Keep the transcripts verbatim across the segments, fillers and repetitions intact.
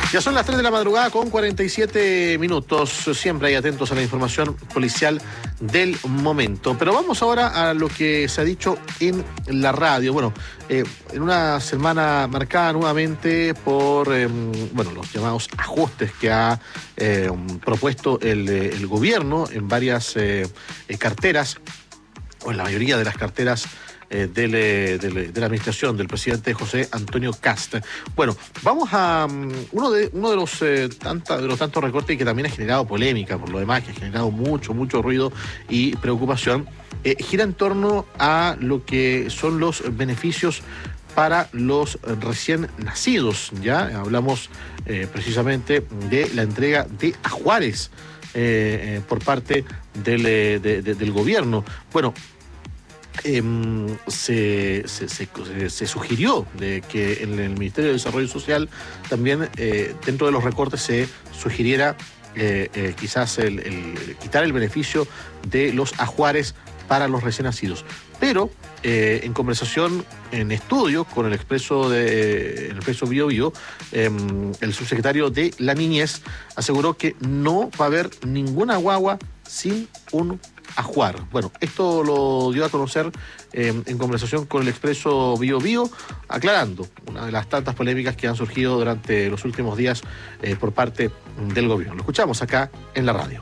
Ya son las tres de la madrugada con cuarenta y siete minutos. Siempre hay atentos a la información policial del momento. Pero vamos ahora a lo que se ha dicho en la radio. Bueno, eh, en una semana marcada nuevamente por eh, bueno, los llamados ajustes que ha eh, propuesto el, el gobierno en varias eh, carteras, o en la mayoría de las carteras Eh, del, del, de la administración del presidente José Antonio Kast. Bueno, vamos a um, uno de uno de los eh, tanta, de los tantos recortes que también ha generado polémica, por lo demás, que ha generado mucho, mucho ruido y preocupación, eh, gira en torno a lo que son los beneficios para los recién nacidos. Ya hablamos eh, precisamente de la entrega de ajuares eh, eh, por parte del, de, de, del gobierno. Bueno, Eh, se, se, se, se sugirió de que en el Ministerio de Desarrollo Social también eh, dentro de los recortes se sugiriera eh, eh, quizás el, el, quitar el beneficio de los ajuares para los recién nacidos. Pero eh, en conversación, en estudio con el Expreso de el Expreso Bio Bio, eh, el subsecretario de la Niñez aseguró que no va a haber ninguna guagua sin un ajuar. Bueno, esto lo dio a conocer eh, en conversación con el Expreso Bio Bio, aclarando una de las tantas polémicas que han surgido durante los últimos días eh, por parte del gobierno. Lo escuchamos acá en la radio.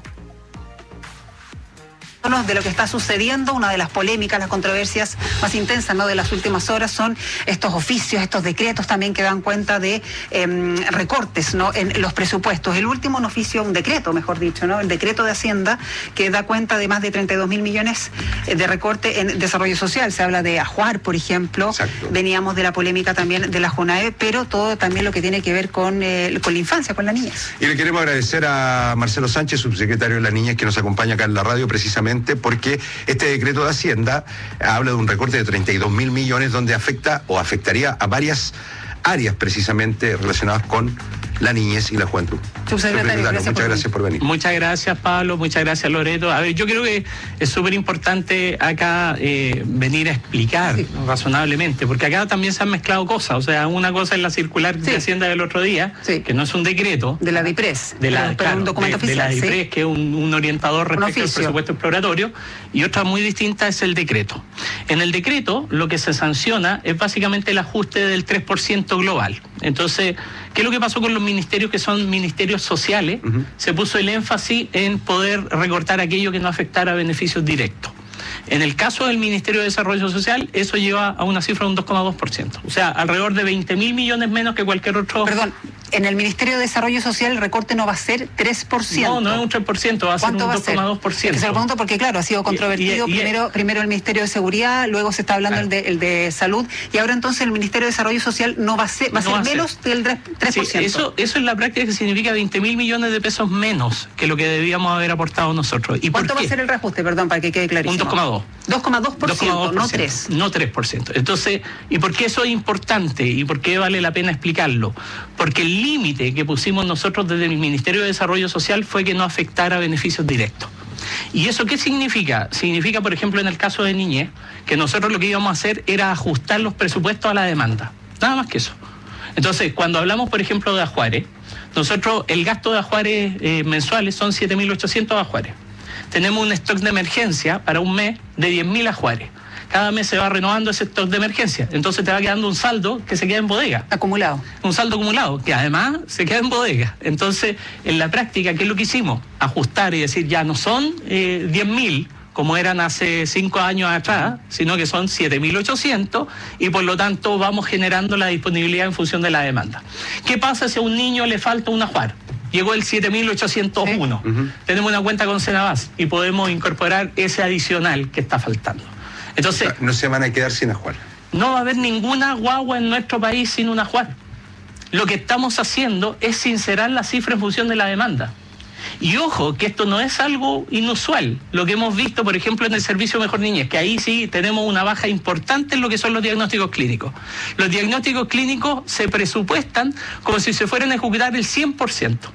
De lo que está sucediendo, una de las polémicas, las controversias más intensas, ¿no?, de las últimas horas son estos oficios, estos decretos también que dan cuenta de eh, recortes, ¿no?, en los presupuestos. El último, un oficio, un decreto, mejor dicho, ¿no?, el decreto de Hacienda, que da cuenta de más de treinta y dos mil millones de recorte en desarrollo social. Se habla de ajuar, por ejemplo. Exacto. Veníamos de la polémica también de la JUNAE, pero todo también lo que tiene que ver con, eh, con la infancia, con la niñez. Y le queremos agradecer a Marcelo Sánchez, subsecretario de la Niñez, que nos acompaña acá en la radio precisamente porque este decreto de Hacienda habla de un recorte de treinta y dos mil millones donde afecta o afectaría a varias áreas precisamente relacionadas con la niñez y la juventud. Subsecretario, gracias muchas por gracias por venir. Muchas gracias, Pablo, muchas gracias, Loreto. A ver, yo creo que es súper importante acá eh, venir a explicar sí. razonablemente, porque acá también se han mezclado cosas. O sea, una cosa es la circular sí. de Hacienda del otro día, sí. que no es un decreto. De la DIPRES. De la, pero, claro, pero un documento de, oficial. De la DIPRES, ¿sí? que es un, un orientador respecto al presupuesto exploratorio, y otra muy distinta es el decreto. En el decreto, lo que se sanciona es básicamente el ajuste del tres por ciento global. Entonces, ¿qué es lo que pasó con los ministerios que son ministerios sociales? Uh-huh. Se puso el énfasis en poder recortar aquello que no afectara a beneficios directos. En el caso del Ministerio de Desarrollo Social, eso lleva a una cifra de un dos coma dos por ciento. O sea, alrededor de veinte mil millones menos que cualquier otro... Perdón, en el Ministerio de Desarrollo Social el recorte no va a ser tres por ciento. No, no es un tres por ciento, va a ser un dos coma dos por ciento. Es que se lo pregunto porque, claro, ha sido controvertido. Y, y, y, primero, primero el Ministerio de Seguridad, luego se está hablando claro. el, de, el de Salud, y ahora entonces el Ministerio de Desarrollo Social no va a ser, va a no ser va menos ser. del tres por ciento. Sí, eso, eso en la práctica que significa veinte mil millones de pesos menos que lo que debíamos haber aportado nosotros. ¿Y cuánto por va a ser el reajuste, perdón, para que quede clarísimo? Un dos coma dos. dos coma dos por ciento, no tres. No tres por ciento. Entonces, ¿y por qué eso es importante? ¿Y por qué vale la pena explicarlo? Porque el límite que pusimos nosotros desde el Ministerio de Desarrollo Social fue que no afectara beneficios directos. ¿Y eso qué significa? Significa, por ejemplo, en el caso de niñez, que nosotros lo que íbamos a hacer era ajustar los presupuestos a la demanda. Nada más que eso. Entonces, cuando hablamos, por ejemplo, de ajuares, nosotros el gasto de ajuares eh, mensuales son siete mil ochocientos ajuares. Tenemos un stock de emergencia para un mes de diez mil ajuares. Cada mes se va renovando ese stock de emergencia. Entonces te va quedando un saldo que se queda en bodega. Acumulado. Un saldo acumulado, que además se queda en bodega. Entonces, en la práctica, ¿qué es lo que hicimos? Ajustar y decir, ya no son eh, diez mil, como eran hace cinco años atrás, sino que son siete mil ochocientos, y por lo tanto vamos generando la disponibilidad en función de la demanda. ¿Qué pasa si a un niño le falta un ajuar? Llegó el siete mil ochocientos uno. ¿Sí? Uh-huh. Tenemos una cuenta con Senabas y podemos incorporar ese adicional que está faltando. Entonces, no se van a quedar sin ajuar. No va a haber ninguna guagua en nuestro país sin un ajuar. Lo que estamos haciendo es sincerar la cifra en función de la demanda. Y ojo, que esto no es algo inusual. Lo que hemos visto, por ejemplo, en el Servicio Mejor Niñez, que ahí sí tenemos una baja importante en lo que son los diagnósticos clínicos. Los diagnósticos clínicos se presupuestan como si se fueran a ejecutar el cien por ciento.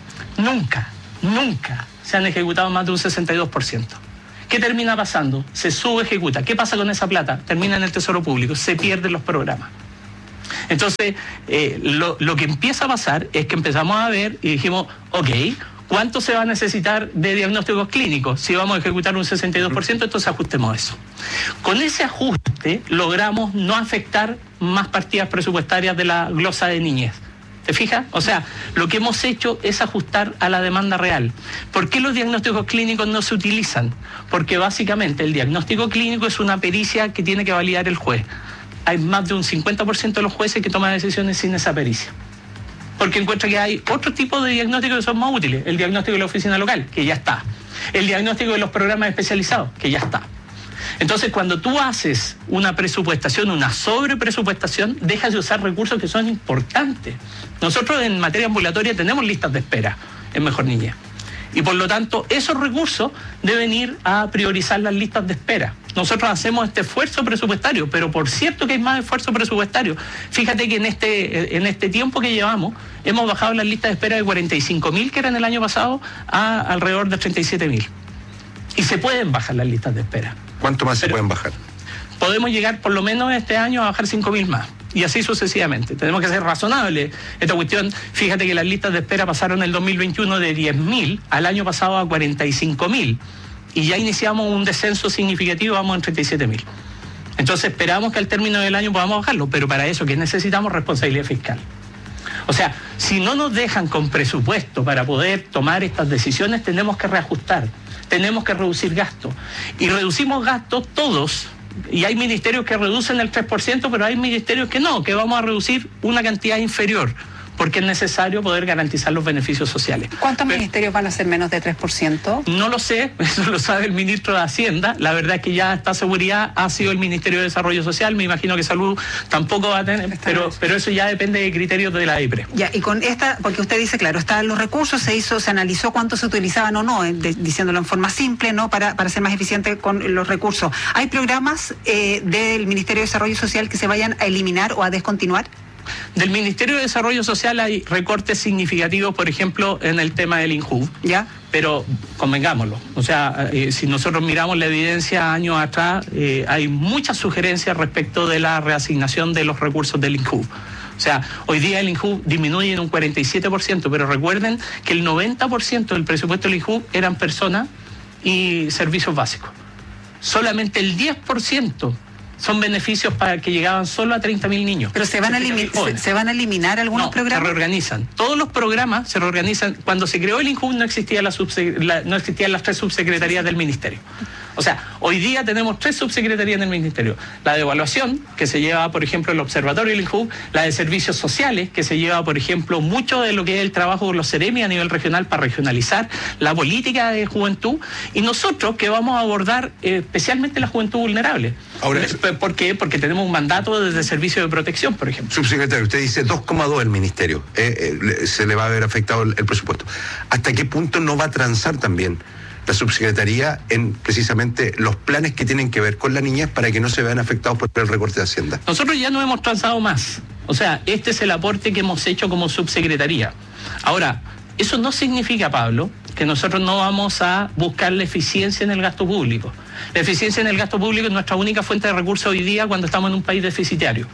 Nunca, nunca se han ejecutado más de un sesenta y dos por ciento. ¿Qué termina pasando? Se subejecuta. ¿Qué pasa con esa plata? Termina en el Tesoro Público, se pierden los programas. Entonces, eh, lo, lo que empieza a pasar es que empezamos a ver y dijimos, ok, ¿cuánto se va a necesitar de diagnósticos clínicos? Si vamos a ejecutar un sesenta y dos por ciento, entonces ajustemos eso. Con ese ajuste logramos no afectar más partidas presupuestarias de la glosa de niñez. ¿Te fijas? O sea, lo que hemos hecho es ajustar a la demanda real. ¿Por qué los diagnósticos clínicos no se utilizan? Porque básicamente el diagnóstico clínico es una pericia que tiene que validar el juez. Hay más de un cincuenta por ciento de los jueces que toman decisiones sin esa pericia. Porque encuentra que hay otro tipo de diagnósticos que son más útiles. El diagnóstico de la oficina local, que ya está. El diagnóstico de los programas especializados, que ya está. Entonces, cuando tú haces una presupuestación, una sobrepresupuestación, dejas de usar recursos que son importantes. Nosotros en materia ambulatoria tenemos listas de espera en Mejor Niñez. Y por lo tanto, esos recursos deben ir a priorizar las listas de espera. Nosotros hacemos este esfuerzo presupuestario, pero por cierto que hay más esfuerzo presupuestario. Fíjate que en este, en este tiempo que llevamos, hemos bajado las listas de espera de cuarenta y cinco mil, que eran el año pasado, a alrededor de treinta y siete mil. Y se pueden bajar las listas de espera. ¿Cuánto más Pero se pueden bajar? Podemos llegar por lo menos este año a bajar cinco mil más. Y así sucesivamente. Tenemos que ser razonables. Esta cuestión, fíjate que las listas de espera pasaron en el dos mil veintiuno de diez mil al año pasado a cuarenta y cinco mil. Y ya iniciamos un descenso significativo, vamos en treinta y siete mil. Entonces esperamos que al término del año podamos bajarlo, pero para eso que necesitamos responsabilidad fiscal. O sea, si no nos dejan con presupuesto para poder tomar estas decisiones, tenemos que reajustar, tenemos que reducir gastos. Y reducimos gastos todos. Y hay ministerios que reducen el tres por ciento, pero hay ministerios que no, que vamos a reducir una cantidad inferior, porque es necesario poder garantizar los beneficios sociales. ¿Cuántos pero, ministerios van a ser menos de tres por ciento? No lo sé, eso lo sabe el ministro de Hacienda. La verdad es que ya esta seguridad ha sido el Ministerio de Desarrollo Social. Me imagino que Salud tampoco va a tener, pero, pero eso ya depende de criterios de la IPRE. Ya, y con esta, porque usted dice, claro, están los recursos, se hizo, se analizó cuánto se utilizaban o no, de, diciéndolo en forma simple, ¿no? Para, para ser más eficiente con los recursos. ¿Hay programas eh, del Ministerio de Desarrollo Social que se vayan a eliminar o a descontinuar? Del Ministerio de Desarrollo Social hay recortes significativos, por ejemplo, en el tema del INJUV. ¿Ya? Pero convengámoslo, o sea, eh, si nosotros miramos la evidencia años atrás, eh, hay muchas sugerencias respecto de la reasignación de los recursos del INJUV. O sea, hoy día el INJUV disminuye en un cuarenta y siete por ciento, pero recuerden que el noventa por ciento del presupuesto del INJUV eran personas y servicios básicos. Solamente el diez por ciento son beneficios para que llegaban solo a treinta mil niños. Pero se van, a elimi se, se van a eliminar algunos no, programas. Se reorganizan. Todos los programas se reorganizan. Cuando se creó el INJUV no existía la la, no existían las tres subsecretarías del ministerio. O sea, hoy día tenemos tres subsecretarías del ministerio. La de evaluación, que se lleva, por ejemplo, el observatorio del INJUV, la de servicios sociales, que se lleva, por ejemplo, mucho de lo que es el trabajo con los CEREMI a nivel regional para regionalizar la política de juventud, y nosotros que vamos a abordar eh, especialmente la juventud vulnerable. Ahora, ¿Por qué? Porque tenemos un mandato desde el servicio de protección, por ejemplo. Subsecretario, usted dice dos coma dos el ministerio, eh, eh, se le va a ver afectado el, el presupuesto. ¿Hasta qué punto no va a transar también la subsecretaría en precisamente los planes que tienen que ver con la niñez para que no se vean afectados por el recorte de Hacienda? Nosotros ya no hemos transado más. O sea, este es el aporte que hemos hecho como subsecretaría. Ahora, eso no significa, Pablo, que nosotros no vamos a buscar la eficiencia en el gasto público. La eficiencia en el gasto público es nuestra única fuente de recursos hoy día cuando estamos en un país deficitario.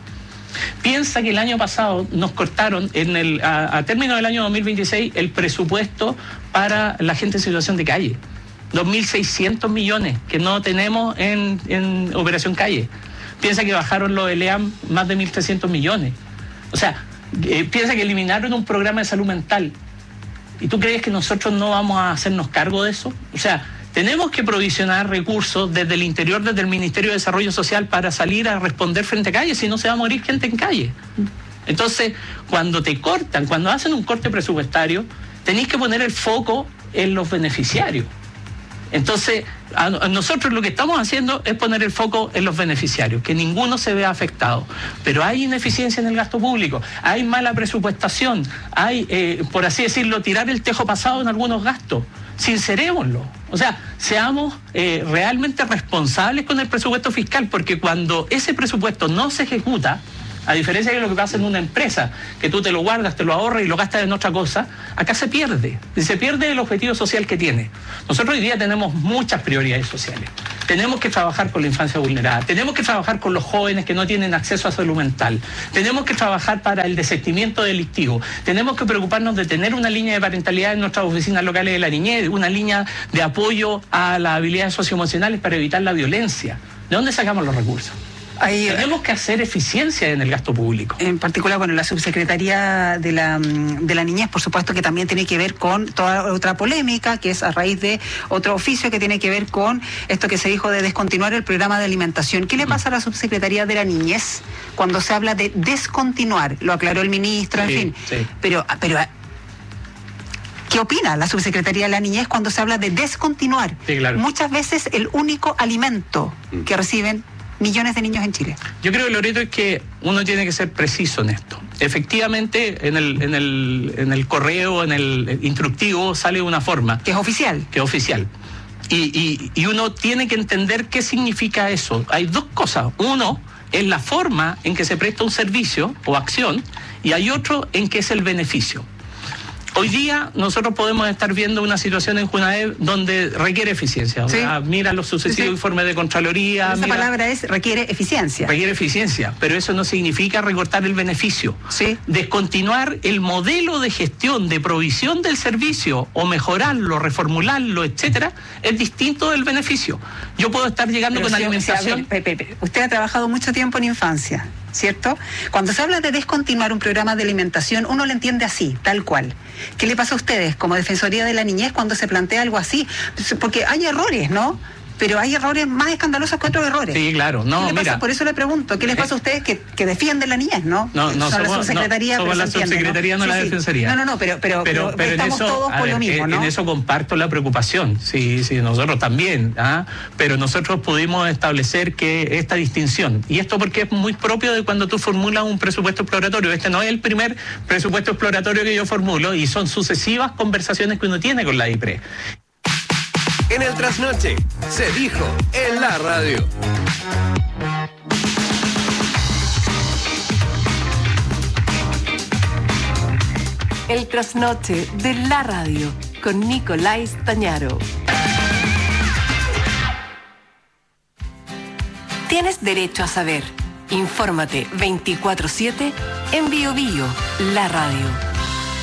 Piensa que el año pasado nos cortaron, en el, a, a término del año dos mil veintiséis, el presupuesto para la gente en situación de calle. dos mil seiscientos millones que no tenemos en, en Operación Calle. Piensa que bajaron los L E A M más de mil trescientos millones. O sea, eh, piensa que eliminaron un programa de salud mental. ¿Y tú crees que nosotros no vamos a hacernos cargo de eso? O sea, tenemos que provisionar recursos desde el interior, desde el Ministerio de Desarrollo Social, para salir a responder frente a calle, si no se va a morir gente en calle. Entonces, cuando te cortan, cuando hacen un corte presupuestario, tenéis que poner el foco en los beneficiarios. Entonces, a, a nosotros lo que estamos haciendo es poner el foco en los beneficiarios, que ninguno se vea afectado. Pero hay ineficiencia en el gasto público, hay mala presupuestación, hay, eh, por así decirlo, tirar el tejo pasado en algunos gastos. Sincerémoslo. O sea, seamos eh, realmente responsables con el presupuesto fiscal, porque cuando ese presupuesto no se ejecuta, a diferencia de lo que pasa en una empresa, que tú te lo guardas, te lo ahorras y lo gastas en otra cosa, acá se pierde. Y se pierde el objetivo social que tiene. Nosotros hoy día tenemos muchas prioridades sociales. Tenemos que trabajar con la infancia vulnerada, tenemos que trabajar con los jóvenes que no tienen acceso a salud mental, tenemos que trabajar para el desistimiento delictivo, tenemos que preocuparnos de tener una línea de parentalidad en nuestras oficinas locales de la niñez, una línea de apoyo a las habilidades socioemocionales para evitar la violencia. ¿De dónde sacamos los recursos? Ahí, tenemos que hacer eficiencia en el gasto público. En particular, bueno, la subsecretaría de la, de la niñez, por supuesto que también tiene que ver con toda otra polémica, que es a raíz de otro oficio que tiene que ver con esto que se dijo de descontinuar el programa de alimentación. ¿Qué le pasa a la subsecretaría de la niñez cuando se habla de descontinuar? Lo aclaró el ministro, en sí, fin. Sí. Pero, pero ¿qué opina la subsecretaría de la niñez cuando se habla de descontinuar? Sí, claro. Muchas veces el único alimento que reciben millones de niños en Chile. Yo creo, Loreto, es que uno tiene que ser preciso en esto. Efectivamente, en el, en el, en el correo, en el instructivo, sale una forma. Que es oficial. Que es oficial. Y, y, y uno tiene que entender qué significa eso. Hay dos cosas. Uno es la forma en que se presta un servicio o acción, y hay otro en que es el beneficio. Hoy día nosotros podemos estar viendo una situación en Junaed donde requiere eficiencia. Sí. O sea, mira los sucesivos sí, sí. informes de Contraloría. Esa mira, palabra es requiere eficiencia. Requiere eficiencia, pero eso no significa recortar el beneficio. Sí. Descontinuar el modelo de gestión, de provisión del servicio, o mejorarlo, reformularlo, etcétera, es distinto del beneficio. Yo puedo estar llegando pero con si, alimentación... O sea, Pepe, Pepe, usted ha trabajado mucho tiempo en infancia, ¿cierto? Cuando se habla de descontinuar un programa de alimentación, uno lo entiende así, tal cual. ¿Qué le pasa a ustedes como Defensoría de la Niñez cuando se plantea algo así? Porque hay errores, ¿no? Pero hay errores más escandalosos que otros errores. Sí, claro. No, ¿Qué le pasa? mira, Por eso le pregunto, ¿qué les pasa a ustedes que, que defienden la niñez, no? No, no, Son somos, la subsecretaría, no, somos la subsecretaría, no, no sí, la defensoría. No, no, no, pero, pero, pero, pero, pero estamos en eso, todos por ver, lo mismo, en, ¿no? En eso comparto la preocupación, sí, sí, nosotros también, ¿ah? Pero nosotros pudimos establecer que esta distinción, y esto porque es muy propio de cuando tú formulas un presupuesto exploratorio. Este no es el primer presupuesto exploratorio que yo formulo, y son sucesivas conversaciones que uno tiene con la I P R E. En el trasnoche, se dijo en la radio. El trasnoche de la radio, con Nicolás Tañaro. Tienes derecho a saber. Infórmate veinticuatro siete en Bio Bio, la radio.